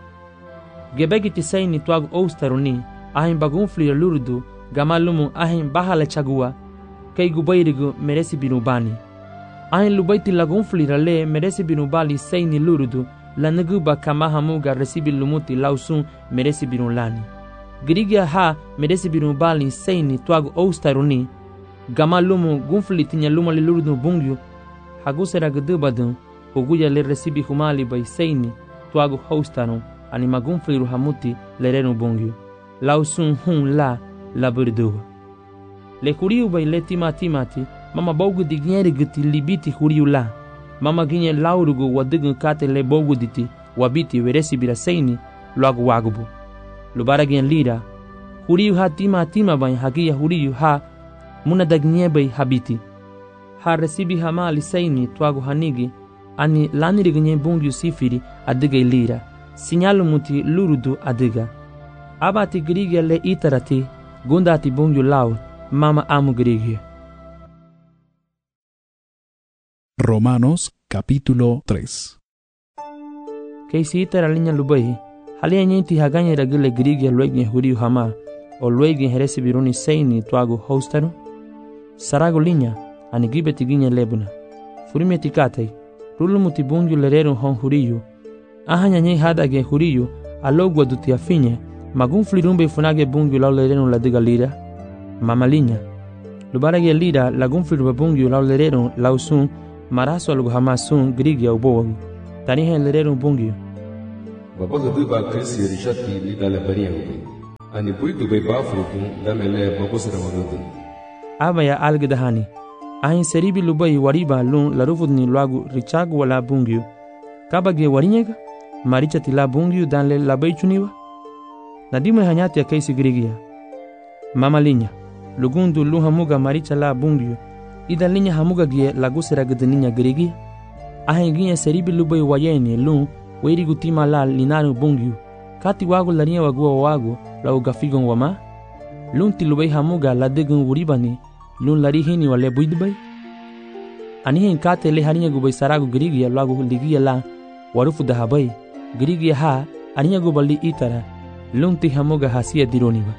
gebegi tisaini twag oustaruni ahin bagunfli lurdu gamalumu ahin bahala chagua kay gubairigu meresi binubani ahin lubaiti lagunfli rale meresi binubali saini lurdu la naguba kama hamuga resibi lumuti lausun meresi binulani girigia ha meresi binubali saini twag oustaruni gamalumu gunfli tinya luma le lurdu bungyo hagusera gdubadun huguya le resibi humali bay saini twag houstanu ani magunfli ruhamuti le renu bungyo lausun hun la burduwa le huriu bay le timati mama bogu digneri gti libiti huriu la mama ginye laurugu wadigun kate le bogu diti wabiti weresi bira saini luagu wagubu lubara gen lira huriu ha tima bay hagia huriu ha muna dagnye bay habiti ha resibi hamali saini twagu hanigi ani laniri gnye bungyu sifiri adiga lira sinyalu muti lurudu adiga abati grigia le itarati gundati bungyu lau mama amu grigia. Romanos capítulo 3. Keisi itara linya lubai halia nyenti haganya ragile grigia luegne huriu hama o luegne heresi biruni saini twagu hostaru sarago linya ani gibeti ginya lebuna furime tikatai rulu muti bungyu lereru hon huriu ahanya nyei hadage huriu alogwa duti afinye Magun flirumbe funage bungyo lau lereno la diga lira. Mama Linya. Lubarage lira lagun flirumbe bungyo lau lereno lau sun maraso alugu hamasun grigia ubowagu. Tanihe lereno bungyo. Babaga duba krisi rishati lida la bariya ubi. Ani bui dubai bafrukun damele babusara magudun. Aba ya algedahani. Ahin seribi lubai wariba lun larufudni luagu richagu wala bungyo. Kabage warinyega marichati la bungyo danle labai chuniwa. Nadime hanyati ya kaisi grigia. Mama Linya. Lugundu lu hamuga maricha la bungyo. Ida linya hamuga gie lagusera gedeninya grigia. Ahin gie seribi lubai wayeni lun weiri gutima la linaru bungyo. Kati wagu larinya wagua wagu la ugafigon wama. Lun tilubai hamuga la degun wuribani. Lun larihini wale buidbai. Anihin kate le harinya gubai saragu grigia lagu ligia la warufu dahabai. Grigia ha aninya gubali itara. Lun ti hamuga hasia dironiwa.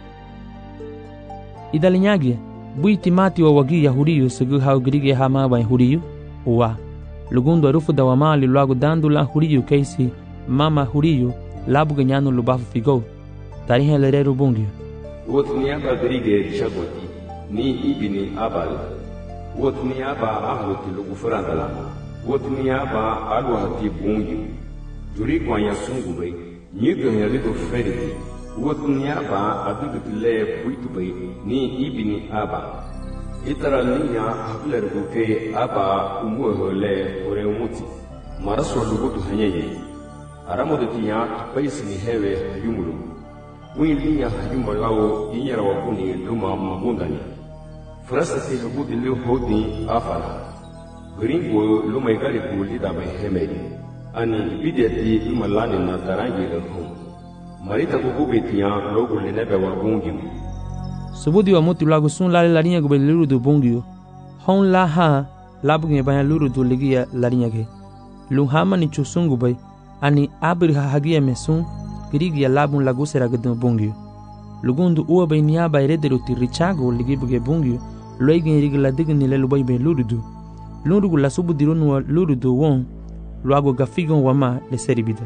Idalinyage bui timati wa wagi ya huriyu segu hau grigia ha mabai huriyu. Uwa. Lugundu warufu da wamali lagu dandu la huriyu kaisi mama huriyu labu ganyanu lubafu figo. Tarihe lereru bungyo. Wotniaba grige rishagoti. Ni ibini abal. Wotniaba ahoti lugu furandala. Wotniaba alwahati bungyo. Juri kwa ya sungubai. Nyugo ya ligo feriti. Wotniaba adugutile buitubai. Ni ibini aba. Itara niya habilargu ke aba umuhole ore umuti. Maraso lugutu hanyaye. Aramodeti ya paisi ni hewe hayumulu. Wili ya hayumba lao inyara wakuni luma mabundani. Frasati habudi leo hodi afara. Gringo luma igari gulida bai hemedi. Ani bideti luma lani na tarangi lehum. Marita kukubiti ya logo linebe wa bungimu. Subudi wa muti lagu sun lali larinya gube lurudu bungyo. Hon la ha labu nge banya lurudu ligia larinya ge. Luhama ni chusungu bai. Ani abir hagia mesun grigia labun lagusera gedun bungyo. Lugundu uwa bai niaba erederuti richago ligibuge bungyo. Loigin rigla digni le lubai be lurudu. Lurugu la subu dirunwa lurudu won. Luago gafigon wama le seribida.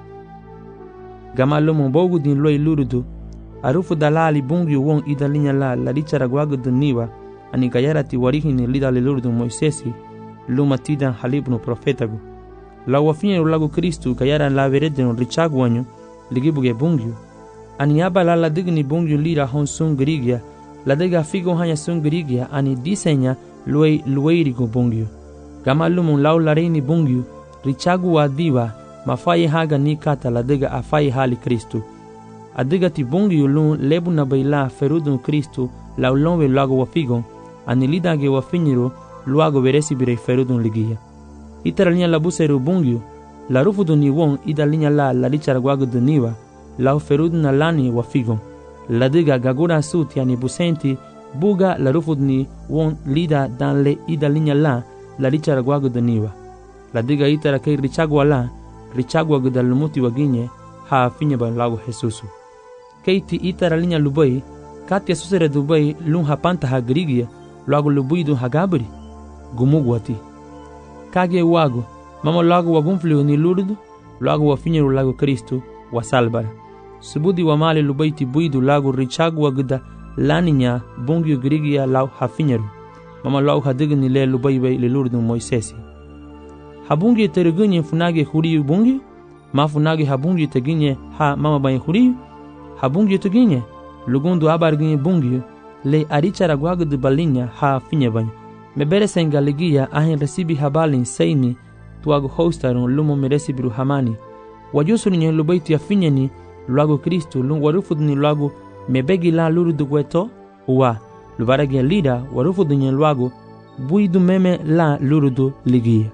Gama lomo bogu din loi lurudu. Arufu dalali bungyo won idalinya la richara gwago duniwa. Ani gayarati warihini lida le lurudu Moisesi. Luma tidan halibnu profetagu. La wafinye lagu Kristu kayara la veredeno richagu wanyo. Ligibuge bungyo. Ani aba la digni bungyo lira hon sun grigia. La dega figo hanya sun grigia ani disenya lueirigo bungyo. Gama lumon lau lareini bungyo. Richagu wa diwa mafai haga ni kata la dega afai hali Kristu. Adiga ti bungyo lun lebu na baila ferudun Kristu lau lonwe lago wafigon. Ani lidage wafinyiro luago veresi birei ferudun ligia. Itara linya la buseru bungyo. La rufudu ni won ida linya la richara gwago duniwa. Lau ferudun na lani wafigon. La diga gagura suti ani busenti buga la rufudu ni won lida dan le ida linya la richara gwago duniwa. La diga itara kei richagwa la richagwa gudal lumuti waginye ha finya ban lago Jesusu. Keiti itara linya lubai katia susere dubai lun hapanta ha grigia lago lubuidu hagabri gumugwati. Kage wago mama lago wagumfliu ni lurudu lago wafinyeru lago Kristu wasalbara. Subudi wa mali lubaiti buidu lago richagwa guda laninya bungyo grigia lau hafinyeru. Mama lau hadigni le lubaibai le lurudu Moisesi. Habungi teregunye funage huriyu bungi, ma funage habungi teginye ha mama bayi huriyu, habungi teginye, lugundu abarginye bungi, le arichara gwagu de balinya ha finye banyi. Mebere senga ligia ahin resibi habalin seini, tuago hostarun lumo meresibiru hamani. Wajusuri nye lubaiti ya finye ni, luago Kristu, lung warufudu ni luago mebegi la lurudu gweto, uwa, luvarage lida warufudu nye luago, buidu meme la lurudu ligia.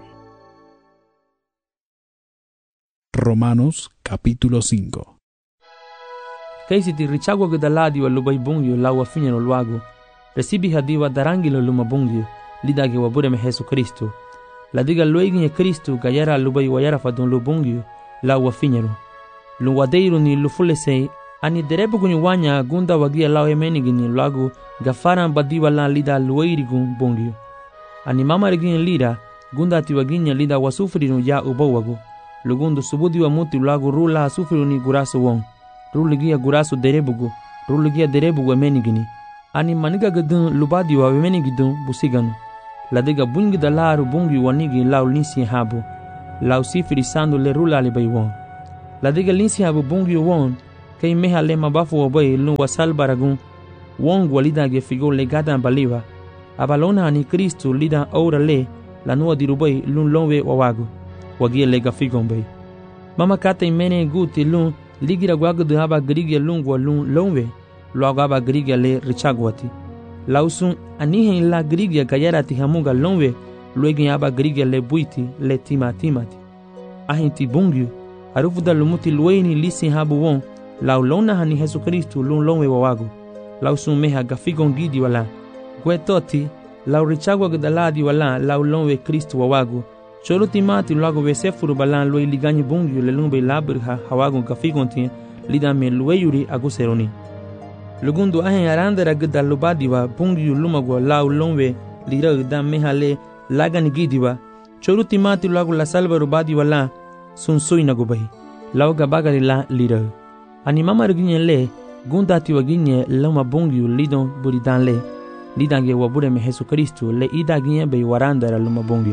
Romanos capítulo 5. Kaisi ti richagwa gudaladi wa lubai bungyo la wafinya no luago. Resibi hadiwa darangi lo luma bungyo lidage wa bureme Jesu Kristo. La diga lueginye Kristo gayara lubai wayara fadun lo bungyo la wafinya ro. Luwadeiru ni lufulesei ani derebu guni wanya gunda wagia lao emeni gini luago gafaran badiwa la lida lueirigun bungyo. Ani mama regini lida gunda ti waginya lida wasufri no ya ubawago. Lugundu subudi wa muti lagu rula sufiri ni guraso won. ruligia gurasu derebugu ruligia derebugu menigini ani maniga gadun lubadi wa menigidun busiganu ladiga bungi dalaru bungi wanigi lau linsi habu lau sifiri sandu le rulali bay won ladiga linsi habu bungi won kay meha le mabafu wa bay lu wasal baragun won walida ge figo le gada baliwa abalona ani Kristo lida ora le la nuwa dirubay lun lonwe wawagu wagia lega figon bay mama kata imene guti lun ligira gwagu de aba grigia lungwa lun lonwe luago aba grigia le richagwati lausun anihen la grigia gayarati hamuga lonwe luegin aba grigia le buiti le timati ahinti bungyu arufuda lumuti lueni lisi habu won lau lona hani Jesu Kristo lun lonwe wawagu lausun meha gafigon gidi wala gwetoti lau richagwa gdaladi wala lau lonwe Kristo wawagu cholo timati luago wesefuru balan lue liganyi bungyu le lumbe labirha hawagu gafigon tin lidame lueyuri aguseroni lugundu ahen arandera gda lubadiwa bungyu lumagwa lau lonwe lira gda mehale lagani gidiwa cholo timati luago la salva rubadi wala sunsui nagubai lau gabagari la lira ani mama ruginye le gundati waginye lama bungyu lidon buridan le lidange wabure me Jesu Kristo le idaginye be warandara luma bungyu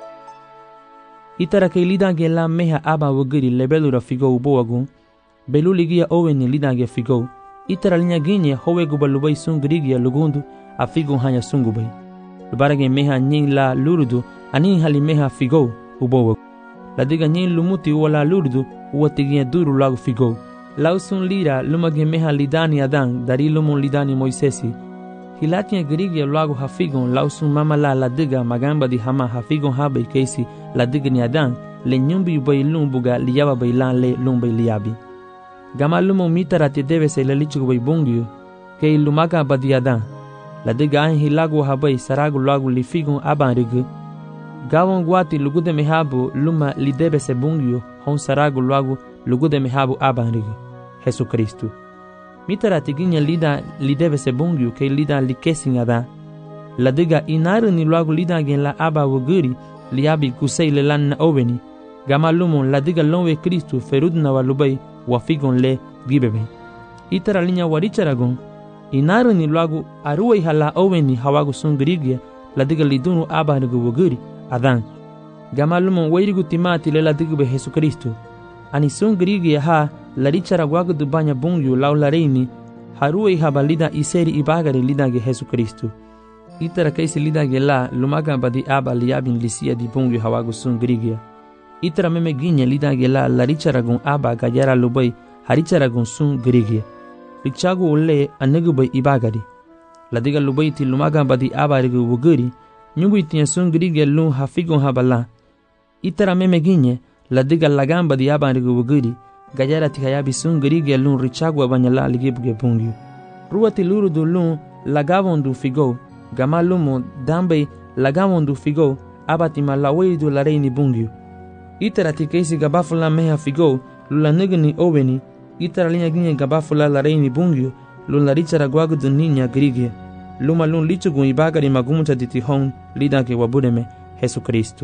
itara ke lidange la meha aba wagiri lebelura figo ubowagun beluligia oweni lidange figo itara linya ginye howe gubalubai sungrigia lugundu a figo hanya sungubai lubarage meha nyin la lurudu ani hali meha figo ubowagun ladiga nyin lumuti wala lurudu uwatigia duru lagu figo lausun lira lumage meha lidani adan dari lumun lidani Moisesi hilatia grigia lagu hafigon lausun mama la ladiga magamba di hama hafigon habe keisi ladiga ni adan le nyumbi bay lumbuga liyaba bay lan le lumbay liyabi gama lumo mitarati debe se lelichu bay bungyu ke lumaga badi adan ladiga an hilagu habay saragu lagu lifigon aban rigu gawon gwati lugude mehabu luma lidebe se bungyu hon saragu lagu lugude mehabu aban rigu Jesu Kristo mitarati ginya lida lidebe se bungyu ke lida likesin ada ladiga inaru ni lagu lida gen la aba wuguri liabi kusei le lan na oveni gama lumon ladiga lonwe Kristo ferudna walubai wafigon le gibebe itara linya waricharagon inaru ni lagu aruwai hala oveni hawagu sungrigia ladiga lidunu aba nugu wuguri adan gama lumon wairigu timati le ladiga be Jesu Kristo ani sungrigia ha larichara gwagu dubanya bungyu lau lareini haruwai habalida iseri ibagari lidage Jesu Kristo itara kaisi lidage la lumaga badi aba liabin lisia di bungyu hawagu sungrigia itara meme ginya lidage la larichara gun aba gajara lubai harichara gun sungrigia richagu ule anegu bai ibagari ladiga lubai ti lumaga badi aba rigu wuguri nyungu itia sungrigia lu hafigon habala itara meme ginya ladiga lagamba di aba rigu wuguri gajara tikayabi sungrigia lun richagwa banyala ligibuge bungyu ruwati lurudu lun lagavondu figo gama lumo dambe lagavondu figo abati malaweidu lareini bungyu itara tikaisi gabafula meha figo lula nigni oweni itara linya ginye gabafula lareini bungyu lun larichara gwagudu ninya grigia luma lun lichugun ibagari magumucha ditihon lidake wabudeme Jesu Kristo.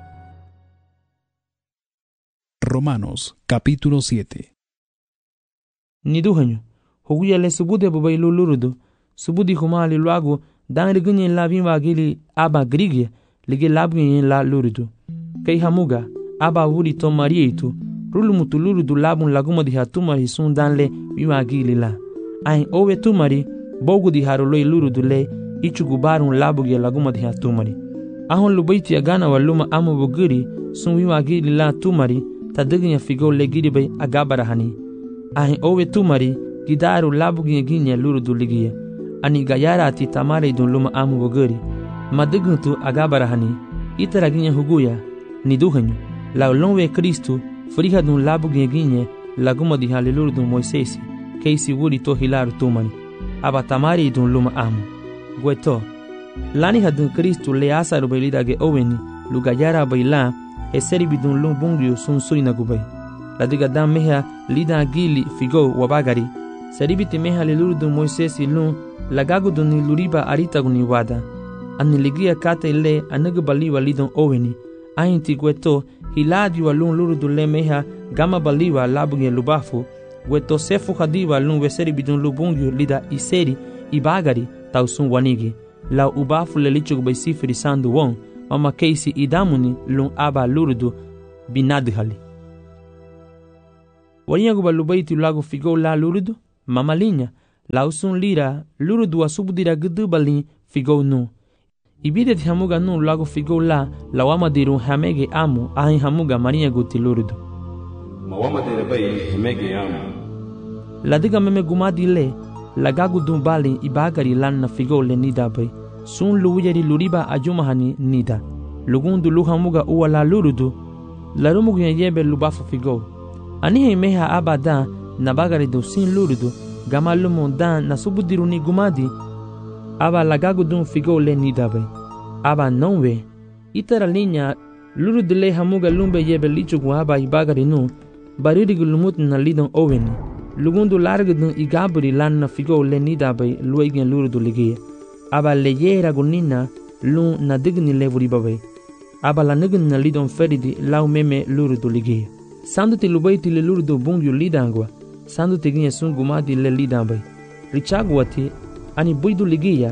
Romanos capítulo 7. Niduhanyo huguya le subude bubailu lurudu subudi humali luagu dan rigunye la bimba gili aba grigia lige labgunye la lurudu kai hamuga aba wuri to marietu rulu mutu lurudu labun laguma di hatumari sun dan le bimba gili la ain owe tumari bogu di haruloi lurudu le ichugu barun labuge laguma di hatumari ahon lubaiti agana waluma amu buguri sun bimba gili la tumari tadagnya figo le gidi bay agabara hani ahin owe tumari gidaru labuginya ginya lurudu ligiya ani gayara ati tamare dun luma amu bogori madaguntu agabara hani itara ginya huguya niduhanyu la lonwe Kristo friha dun labuginya ginya laguma di hali lurudu Moisesi keisi wuri to hilaru tumani aba tamare dun luma amu gweto lani hadun Kristo le asaru baylidage oweni lugayara bayla eseri bidun lum bungyu sun suina gubai ladiga dam meha lida gili figo wabagari seribiti meha luludu Moisesi lum lagagu duni luriba aritaguni wada ani ligia kate le anagu baliwa lidon oweni ainti gweto hiladi wa lum lurudu le meha gama baliwa labuge lubafu Tosefu hadiwa lun weseri bidun lubungyu lida iseri ibagari tausun wanigi. Lau ubafu lelichuk bay sifiri sandu won, mama keisi idamuni lun aba lurudu binadhali. Warinyagu balubaiti lagu figo la lurudu, mama linya, lausun lira lurudu wa subudira gudu balin figo nu. Ibide ti hamuga nu lagu figo la lawama dirun hamege amu ahin hamuga marinyagu ti lurudu. Mawama dira bay hamege amu. Ladiga meme gumadi le, lagagu dun balin ibagari lan na figo le nida bay. Sun luwiyari luriba ajumahani nida. Lugundu luhamuga uwa la lurudu, larumugu yebe lubafu figo. Anihe meha abada na bagari do sin lurudu, gama lumu dan na subudiru ni gumadi, aba lagagu dun figo le nida bay. Aba nonwe, itara linya lurudu le hamuga lumbe yebe lichugu aba ibagari nu, baririgu lumut na lidon oweni. Lugundu largu dun igaburi lan na figo le nida bay luegen lurudu ligie. Aba le yera gunina lun na digni le vuribabay. Aba la nigin na lidon feridi lau meme lurudu ligie. Sandu ti lubaiti le lurudu bungyu lidangwa. Sandu ti ginye sun gumadi le lidambay. Richagwati ani buidu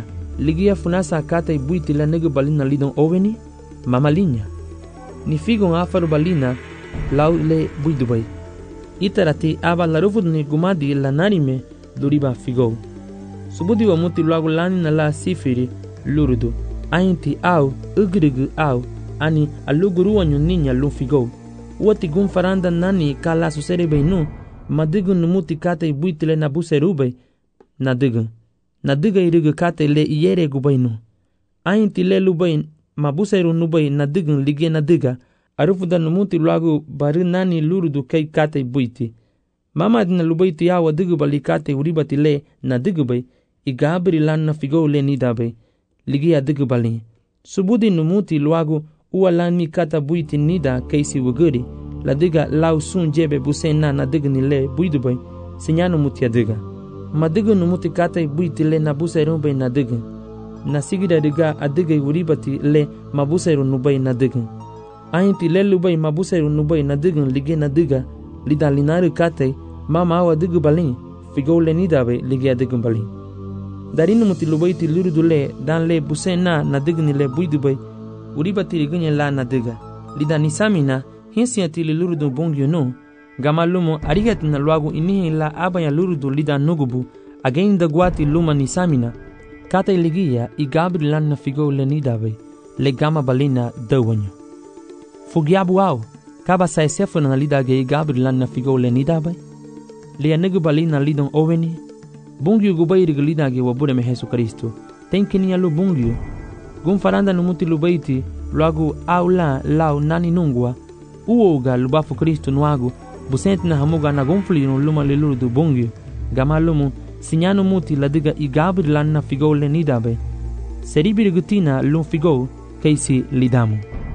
ligia funasa kata buiti la nigi balina lidon oweni, mama linya. Ni figon afaru balina lau le buidu bay. Itarati aba la rufudu ni gumadi la narime duriba figo. Subudi wa muti lagu lani na la sifiri lurudu. Ainti au ugrigu au ani aluguru wa nyuninya lufigo. Uati gun faranda nani kala susere beinu madigun numuti kata ibuitile na buserubay nadigun. Nadiga irigu kata le iyere gubaynu. Ainti le lubay mabuseru nubay nadigun lige nadiga arufuda numuti lagu bari nani lurudu kay kata ibuiti. Mama adina lubayti yawa digu bali kata uribati le nadigu bay igabri lan na figo le nidabay ligi adigu bali. Subudi numuti luagu uwa lan mi kata buiti nida kaisi wuguri la diga lau sun jebe busen na diga ni le buidubay sinyanu muti adiga. Madigu numuti kata buiti le na buseru bay na diga. Na sigira diga adiga uribati le mabuseru nubay na diga. Ainti le lubay mabuseru nubay na diga ligi na diga lida linari kata mama awa digu bali figo le nidabay ligi adigu bali. Darinu muti lubayti lurudu le dan le busen na digni le buidubay uribati ligunye la na diga. Lida nisamina hinsiati li lurudu bongyu no gama lumo arigat na luagu inihi la abaya lurudu lida nugubu again da guati luma nisamina kata iligia igabri lan na figo le nidabay le gama balina dawanyo. Fugiabu au kaba sa esefu na lida ge igabri lan na figo le nidabay le anigu balina lidon oweni. Bungyu gubairi gulidage wabure me Jesu Kristo. Tenkini alu bungyu. Gun faranda numuti lubaiti luagu aula lau nani nungwa. Uoga lubafu Kristo nuagu. Busenti na hamuga na gunfli no luma leluru du bungyu. Gama lumu sinyanu muti ladiga igabri lanna figo le nidabe. Seribiri gutina lum figo keisi lidamu.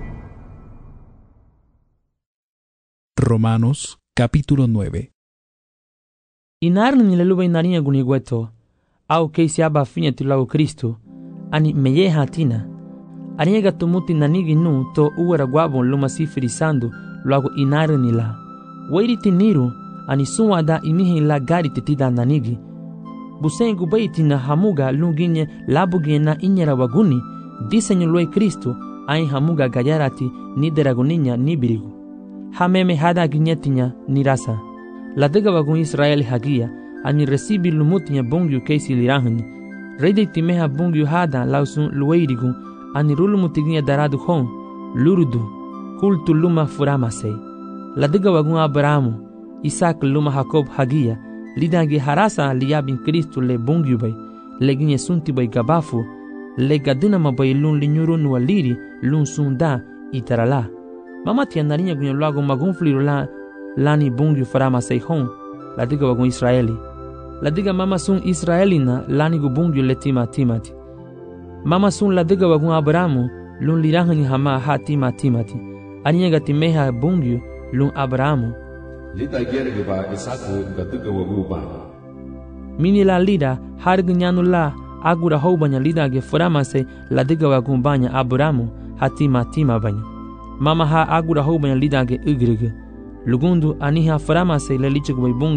Romanos capítulo 9. Inarni ni leluba inarinya gunigweto au keisi aba finya tilago Kristo ani meye hatina ariega tumuti nanigi nu to uwera gwabon luma sifiri sandu luago inarni la wairi tiniru ani suwada imihi la gari titida nanigi busen gubaiti na hamuga lunginye labugie na inyera waguni disenyo lue Kristo ai hamuga gayarati ni deraguninya ni birigu hameme hada ginyetinya ni rasa la dega wagun Israel hagia ani resibi lumutinya bongyu keisi lirahni reide timeha bongyu hada lausun lueirigu ani rulumutiginya daradu hon lurudu kultu luma furamase la dega wagun Abrahamu Isaac luma Jacob hagia lidagi harasa liyabin Kristo le bongyu bay leginye sunti bay gabafu le gadina mabay lun linyurun waliri lun sunda itarala mama tianarinya gunyo lago magunfliru la lani bungyu farama seihon la diga wagun Israeli la diga mama sun Israelina lani gu bungyu letima timati mama sun la diga wagun Abrahamu lun lirahani hama ha timati aniga timeha bungyu lun Abrahamu lida gerge ba Isaku ga diga wagu ba mini la lida harg nyanu la agura hobanya lida ge farama se la diga wagun banya Abrahamu ha tima banya mama ha agura hobanya lida ge ugrige lugundu aniha farama se le lichuk bay bungyu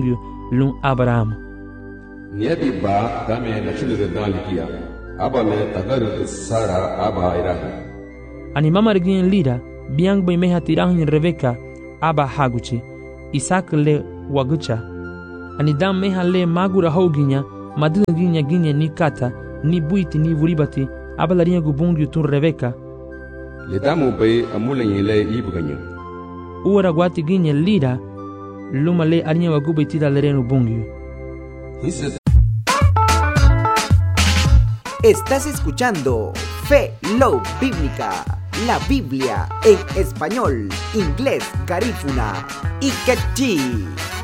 lun Abraham. Niabi ba dame na chulu de dalikia. Aba me tagaru Sara aba irahi. Ani mama regin lira biang bay meha tirahin Rebeka aba haguchi. Isaac le wagucha. Ani dam meha le magura hoginya madinginya ginya ni kata ni buiti ni vuribati aba larinha gubungi tun Rebeka. Le damu bay amulen le ibuganyo. Uara guati ginya lira luma le arinha wagubai tira lerenu bungi. Estás escuchando Fe Love Bíblica, la Biblia en español, inglés, garífuna y quechí.